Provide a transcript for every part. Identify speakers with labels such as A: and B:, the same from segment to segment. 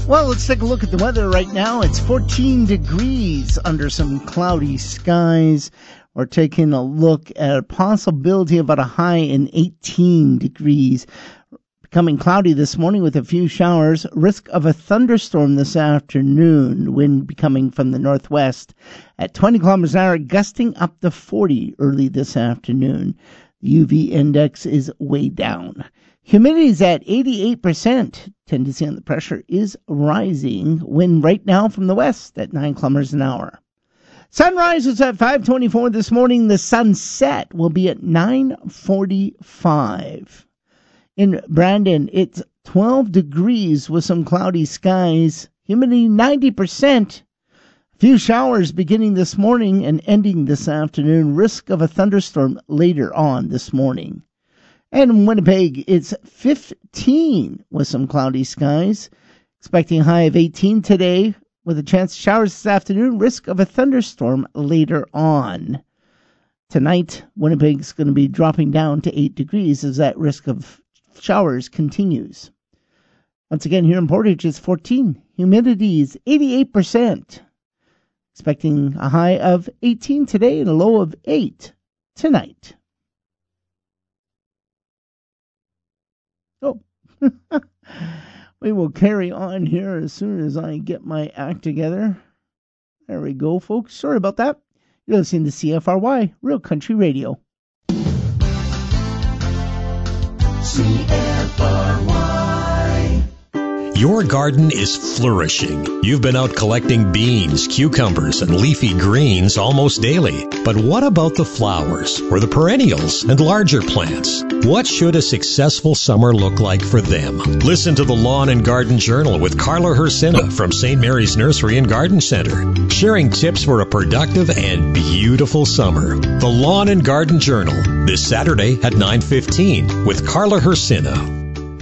A: Well, let's take a look at the weather right now. It's 14 degrees under some cloudy skies. We're taking a look at a possibility of about a high in 18 degrees. Becoming cloudy this morning with a few showers. Risk of a thunderstorm this afternoon. Wind becoming from the northwest at 20 kilometers an hour, gusting up to 40 early this afternoon. The UV index is way down. Humidity is at 88%. Tendency on the pressure is rising. Wind right now from the west at 9 kilometers an hour. Sunrise is at 5:24 this morning. The sunset will be at 9:45. In Brandon, it's 12 degrees with some cloudy skies. Humidity 90%. A few showers beginning this morning and ending this afternoon. Risk of a thunderstorm later on this morning. And in Winnipeg, it's 15 with some cloudy skies. Expecting a high of 18 today with a chance of showers this afternoon. Risk of a thunderstorm later on. Tonight, Winnipeg's going to be dropping down to 8 degrees as that risk of showers continues. Once again, here in Portage, it's 14. Humidity is 88%. Expecting a high of 18 today and a low of 8 tonight. Oh, we will carry on here as soon as I get my act together. There we go, folks. Sorry about that. You're listening to CFRY, Real Country Radio.
B: CFRY. Your garden is flourishing. You've been out collecting beans, cucumbers, and leafy greens almost daily. But what about the flowers, or the perennials, and larger plants? What should a successful summer look like for them? Listen to the Lawn and Garden Journal with Carla Hersina from St. Mary's Nursery and Garden Center, sharing tips for a productive and beautiful summer. The Lawn and Garden Journal, this Saturday at 9:15 with Carla Hersina.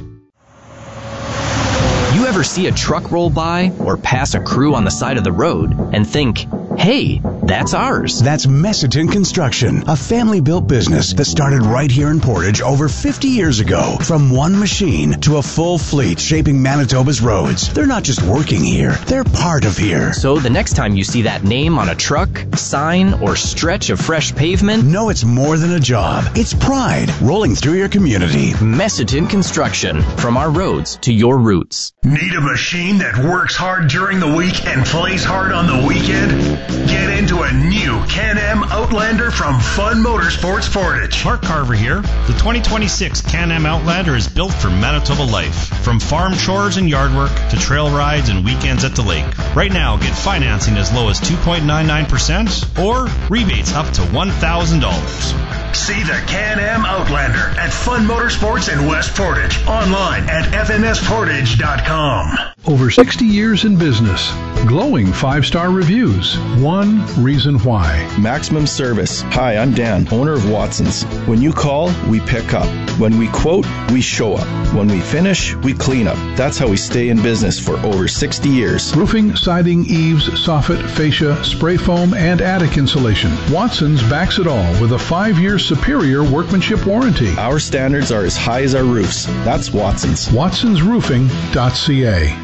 C: You ever see a truck roll by or pass a crew on the side of the road and think, hey, that's ours?
D: That's Messiton Construction, a family-built business that started right here in Portage over 50 years ago. From one machine to a full fleet shaping Manitoba's roads. They're not just working here, they're part of here.
C: So the next time you see that name on a truck, sign, or stretch of fresh pavement,
D: know it's more than a job. It's pride rolling through your community.
C: Messiton Construction, from our roads to your roots.
E: Need a machine that works hard during the week and plays hard on the weekend? Get into a new Can-Am Outlander from Fun Motorsports Portage.
F: Mark Carver here. The 2026 Can-Am Outlander is built for Manitoba life. From farm chores and yard work to trail rides and weekends at the lake. Right now, get financing as low as 2.99% or rebates up to $1,000.
E: See the Can-Am Outlander at Fun Motorsports in West Portage. Online at fmsportage.com.
G: Over 60 years in business. Glowing 5-star reviews. One reason why.
H: Maximum service. Hi, I'm Dan, owner of Watson's. When you call, we pick up. When we quote, we show up. When we finish, we clean up. That's how we stay in business for over 60 years.
G: Roofing, siding, eaves, soffit, fascia, spray foam, and attic insulation. Watson's backs it all with a 5-year superior workmanship warranty.
H: Our standards are as high as our roofs. That's Watson's.
G: WatsonsRoofing.ca.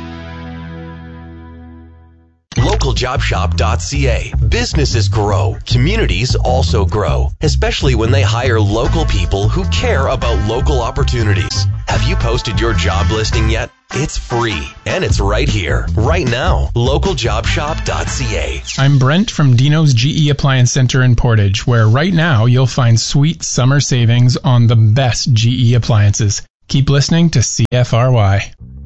I: LocalJobShop.ca. Businesses grow. Communities also grow, especially when they hire local people who care about local opportunities. Have you posted your job listing yet? It's free, and it's right here, right now. LocalJobShop.ca.
J: I'm Brent from Dino's GE Appliance Center in Portage, where right now you'll find sweet summer savings on the best GE appliances. Keep listening to CFRY.